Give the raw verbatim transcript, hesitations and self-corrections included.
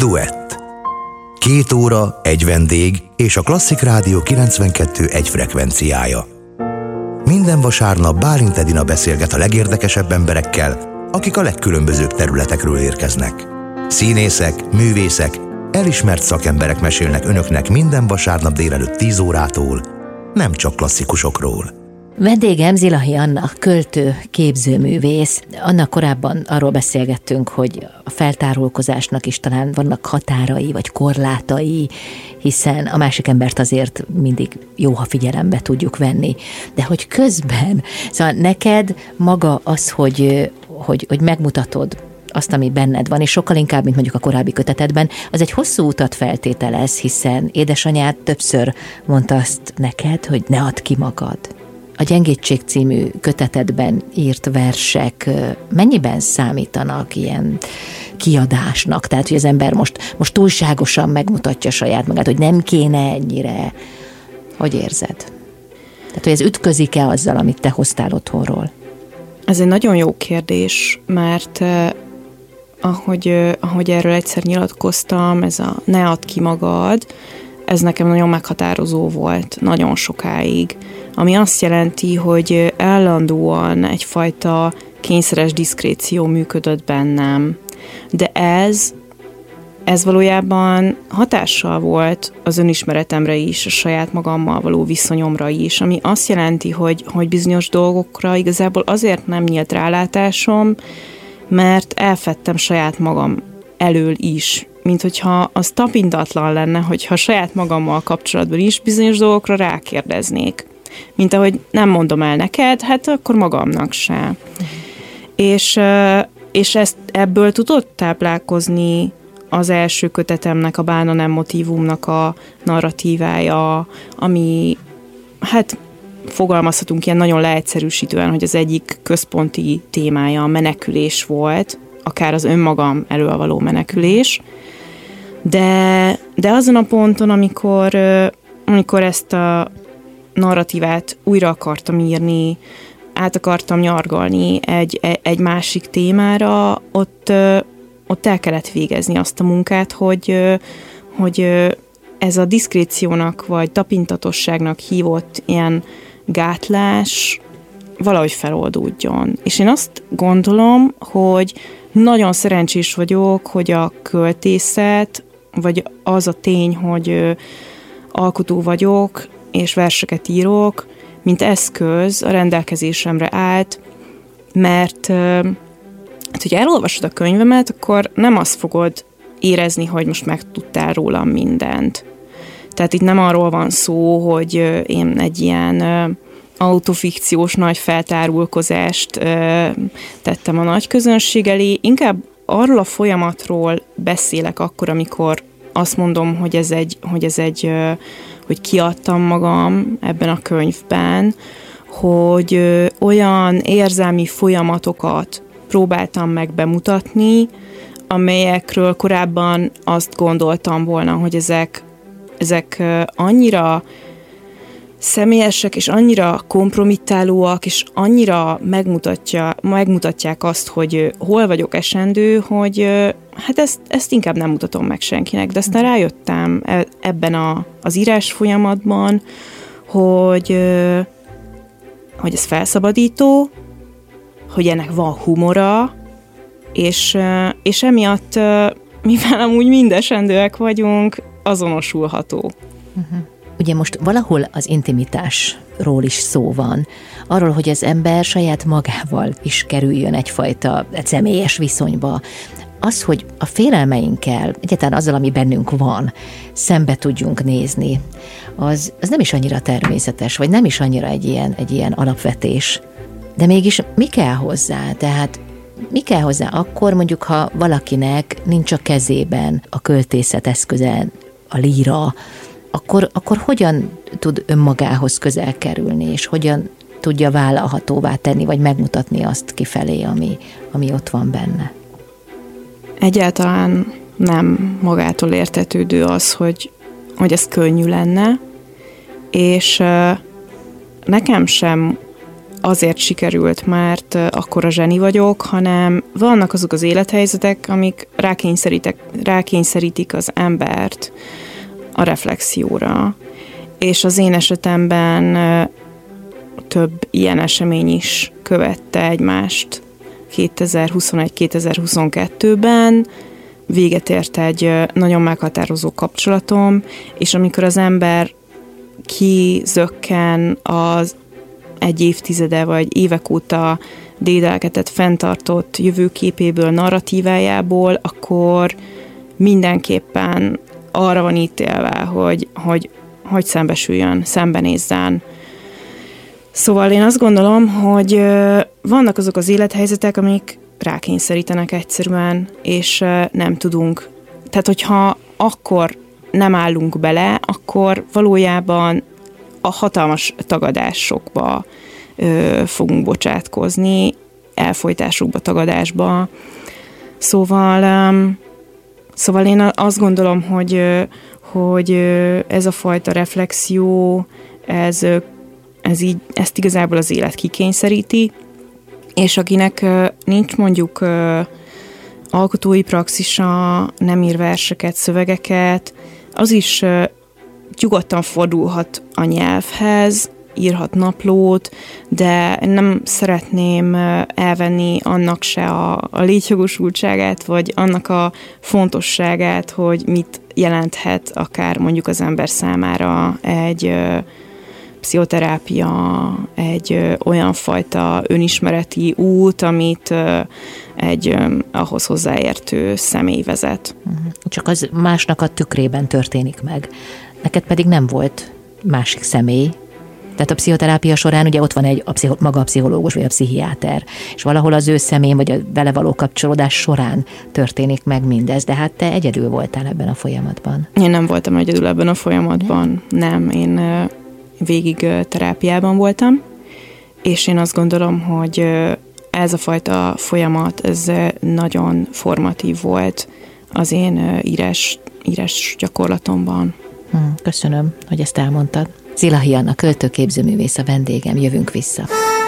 Duett. Két óra, egy vendég és a Klasszik Rádió kilencvenkettő egy frekvenciája. Minden vasárnap Bálint Edina beszélget a legérdekesebb emberekkel, akik a legkülönbözőbb területekről érkeznek. Színészek, művészek, elismert szakemberek mesélnek önöknek minden vasárnap délelőtt tíz órától, nem csak klasszikusokról. Vendégem Zilahi Anna, költő, képzőművész. Annak korábban arról beszélgettünk, hogy a feltárulkozásnak is talán vannak határai vagy korlátai, hiszen a másik embert azért mindig jó, ha figyelembe tudjuk venni. De hogy közben, szóval neked maga az, hogy, hogy, hogy megmutatod azt, ami benned van, és sokkal inkább, mint mondjuk a korábbi kötetedben, az egy hosszú utat feltételez, hiszen édesanyád többször mondta azt neked, hogy ne add ki magad. A Gyengétség című kötetedben írt versek mennyiben számítanak ilyen kiadásnak? Tehát, hogy az ember most, most túlságosan megmutatja saját magát, hogy nem kéne ennyire. Hogy érzed? Tehát, hogy ez ütközik-e azzal, amit te hoztál otthonról? Ez egy nagyon jó kérdés, mert eh, ahogy, eh, ahogy erről egyszer nyilatkoztam, ez a ne add ki magad, ez nekem nagyon meghatározó volt, nagyon sokáig. Ami azt jelenti, hogy állandóan egyfajta kényszeres diszkréció működött bennem. De ez, ez valójában hatással volt az önismeretemre is, a saját magammal való viszonyomra is, ami azt jelenti, hogy, hogy bizonyos dolgokra igazából azért nem nyílt rálátásom, mert elfedtem saját magam elől is, mint hogyha az tapintatlan lenne, hogyha saját magammal kapcsolatban is bizonyos dolgokra rákérdeznék. Mint ahogy nem mondom el neked, hát akkor magamnak se. Mm. És, és ezt, ebből tudott táplálkozni az első kötetemnek, a Bálna nem motívumnak a narratívája, ami, hát fogalmazhatunk ilyen nagyon leegyszerűsítően, hogy az egyik központi témája a menekülés volt, akár az önmagam elől való menekülés, de, de azon a ponton, amikor, amikor ezt a narratívát újra akartam írni, át akartam nyargalni egy, egy másik témára, ott, ott el kellett végezni azt a munkát, hogy, hogy ez a diszkréciónak vagy tapintatosságnak hívott ilyen gátlás valahogy feloldódjon. És én azt gondolom, hogy nagyon szerencsés vagyok, hogy a költészet, vagy az a tény, hogy alkotó vagyok, és verseket írok, mint eszköz a rendelkezésemre állt, mert hát, hogy elolvasod a könyvemet, akkor nem azt fogod érezni, hogy most megtudtál rólam mindent. Tehát itt nem arról van szó, hogy én egy ilyen autofikciós nagy feltárulkozást tettem a nagy közönség elé, inkább arról a folyamatról beszélek akkor, amikor azt mondom, hogy ez egy, hogy ez egy hogy kiadtam magam ebben a könyvben, hogy olyan érzelmi folyamatokat próbáltam meg bemutatni, amelyekről korábban azt gondoltam volna, hogy ezek, ezek annyira személyesek, és annyira kompromittálóak, és annyira megmutatja, megmutatják azt, hogy hol vagyok esendő, hogy hát ezt, ezt inkább nem mutatom meg senkinek. De aztán rájöttem ebben a, az írás folyamatban, hogy, hogy ez felszabadító, hogy ennek van humora, és, és emiatt, mivel amúgy mindesendőek vagyunk, azonosulható. Uh-huh. Ugye most valahol az intimitásról is szó van, arról, hogy az ember saját magával is kerüljön egyfajta személyes viszonyba. Az, hogy a félelmeinkkel, egyáltalán azzal, ami bennünk van, szembe tudjunk nézni, az, az nem is annyira természetes, vagy nem is annyira egy ilyen, egy ilyen alapvetés. De mégis mi kell hozzá? Tehát mi kell hozzá akkor, mondjuk, ha valakinek nincs a kezében a költészet eszköze, a líra, Akkor, akkor hogyan tud önmagához közel kerülni, és hogyan tudja vállalhatóvá tenni, vagy megmutatni azt kifelé, ami, ami ott van benne? Egyáltalán nem magától értetődő az, hogy, hogy ez könnyű lenne, és nekem sem azért sikerült, mert akkora zseni vagyok, hanem vannak azok az élethelyzetek, amik rákényszerítik, rákényszerítik az embert a reflexióra. És az én esetemben több ilyen esemény is követte egymást kétezer-huszonegy kétezer-huszonkettőben. Véget ért egy nagyon meghatározó kapcsolatom, és amikor az ember kizökken az egy évtizede vagy évek óta dédelgetett, fenntartott jövőképéből, narratívájából, akkor mindenképpen arra van ítélve, hogy, hogy, hogy szembesüljön, szembenézzen. Szóval én azt gondolom, hogy vannak azok az élethelyzetek, amik rákényszerítenek egyszerűen, és nem tudunk. Tehát, hogyha akkor nem állunk bele, akkor valójában a hatalmas tagadásokba ö, fogunk bocsátkozni, elfojtásokba, tagadásba. Szóval, um, szóval én azt gondolom, hogy, hogy ez a fajta reflexió, ez, ez így, ezt igazából az élet kikényszeríti, és akinek nincs mondjuk alkotói praxisa, nem ír verseket, szövegeket, az is nyugodtan fordulhat a nyelvhez, írhat naplót, de nem szeretném elvenni annak se a, a létjogosultságát, vagy annak a fontosságát, hogy mit jelenthet akár mondjuk az ember számára egy ö, pszichoterápia, egy ö, olyan fajta önismereti út, amit ö, egy ö, ahhoz hozzáértő személy vezet. Csak az másnak a tükrében történik meg. Neked pedig nem volt másik személy. Tehát a pszichoterápia során ugye ott van egy a pszicho, maga a pszichológus vagy a pszichiáter, és valahol az ő személy vagy a vele való kapcsolódás során történik meg mindez, de hát te egyedül voltál ebben a folyamatban. Én nem voltam egyedül ebben a folyamatban, nem. Én végig terápiában voltam, és én azt gondolom, hogy ez a fajta folyamat, ez nagyon formatív volt az én írás, írás gyakorlatomban. Köszönöm, hogy ezt elmondtad. Zilahi Anna, költő-képzőművész a vendégem, jövünk vissza.